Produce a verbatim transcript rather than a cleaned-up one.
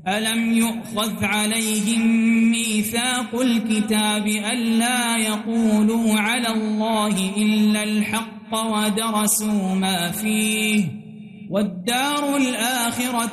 ألم يؤخذ عليهم ميثاق الكتاب ألا يقولوا على الله إلا الحق ودرسوا ما فيه والدار الآخرة